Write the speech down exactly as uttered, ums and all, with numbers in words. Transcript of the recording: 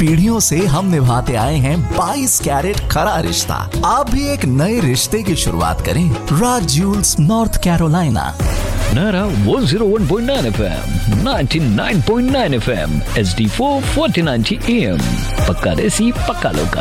पीढ़ियों से हम निभाते आए हैं बाईस कैरेट खरा रिश्ता। आप भी एक नए रिश्ते की शुरुआत करें राज Jules north Carolina. Nara one oh one point nine F M, ninety-nine point nine F M, H D four forty ninety A M. पक्का देसी पक्का लोकल।